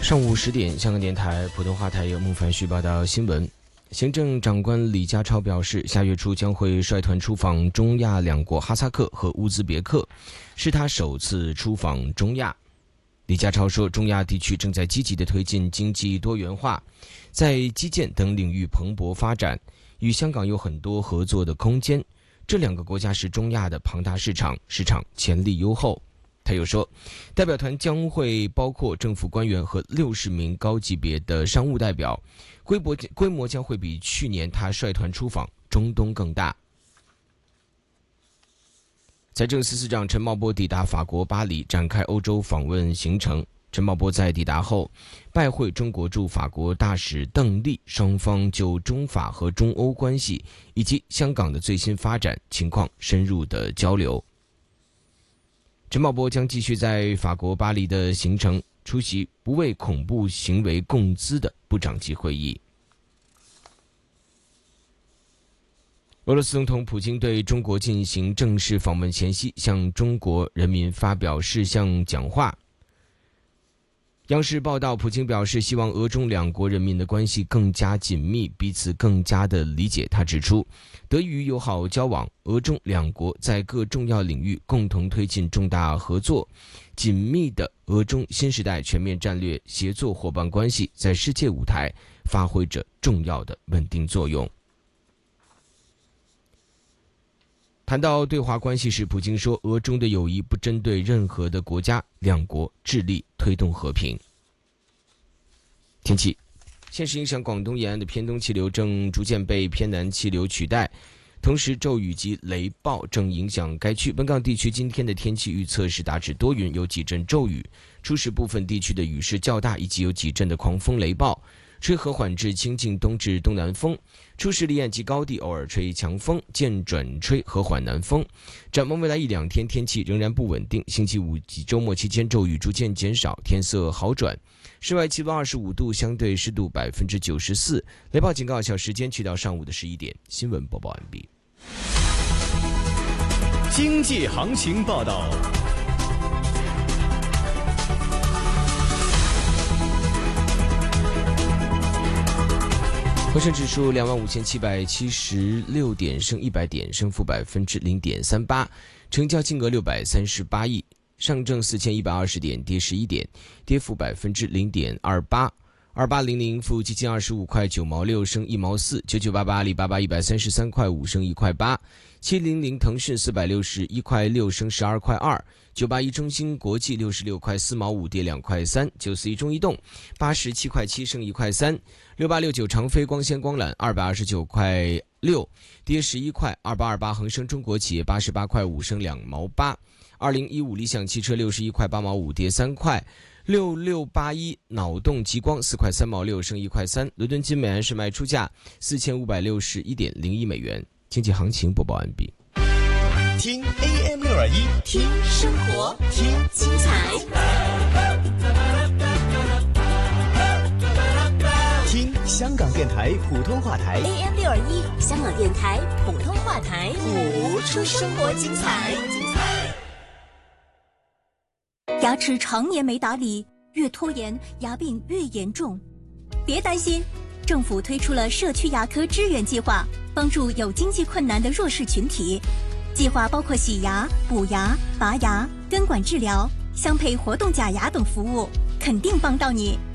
上午10点，香港电台普通话台由孟凡旭报道新闻。行政长官李家超表示，下月初将会率团出访中亚两国哈萨克和乌兹别克，是他首次出访中亚。李家超说，中亚地区正在积极地推进经济多元化，在基建等领域蓬勃发展，与香港有很多合作的空间。这两个国家是中亚的庞大市场潜力优厚。他又说，代表团将会包括政府官员和60名高级别的商务代表，规模将会比去年他率团出访中东更大。财政司司长陈茂波抵达法国巴黎，展开欧洲访问行程。陈茂波在抵达后拜会中国驻法国大使邓丽，双方就中法和中欧关系以及香港的最新发展情况深入的交流。陈茂波将继续在法国巴黎的行程，出席不为恐怖行为共资的部长级会议。俄罗斯总统普京对中国进行正式访问前夕，向中国人民发表事项讲话。央视报道，普京表示希望俄中两国人民的关系更加紧密，彼此更加的理解。他指出，得益于友好交往，俄中两国在各重要领域共同推进重大合作，紧密的俄中新时代全面战略协作伙伴关系在世界舞台发挥着重要的稳定作用。谈到对华关系时，普京说，俄中的友谊不针对任何的国家，两国致力推动和平。天气，现时影响广东沿岸的偏东气流正逐渐被偏南气流取代，同时骤雨及雷暴正影响该区。本港地区今天的天气预测是大致多云，有几阵骤雨，初时部分地区的雨势较大，以及有几阵的狂风雷暴，吹和缓至清劲东至东南风，初时离岸及高地偶尔吹强风，渐转吹和缓南风。展望未来1-2天天气仍然不稳定，星期五及周末期间骤雨逐渐减少，天色好转。室外气温25度，相对湿度94%。雷暴警告有效时间去到上午的11点。新闻播报完毕。 经济行情报道。 恒生指数25776点，升100点，升幅0.38%，成交金额638亿。上证4120点，跌11点，跌幅0.28%。2800富基金25块9毛6，升1毛4。9988阿里巴巴133块5，升1块8。700腾讯461块6，升12块2。981中芯国际66块4毛5，跌2块3。941中移动87块7，升1块3。6869长飞光纤光缆229块6，跌11块。2828恒生中国企业88块5，升2毛8。2015理想汽车61块8毛5，跌3块。6681脑洞极光4块3毛6，升1块3。伦敦金每安士卖出价4561.01美元。经济行情播报完毕。 听 AM621， 听生活，听精彩， 听香港电台普通话台 AM621，香港电台普通话台，谱出生活精彩。 牙齿常年没打理，越拖延牙病越严重。别担心，政府推出了社区牙科支援计划，帮助有经济困难的弱势群体。计划包括洗牙、补牙、拔牙、根管治疗、镶配活动假牙等服务，肯定帮到你。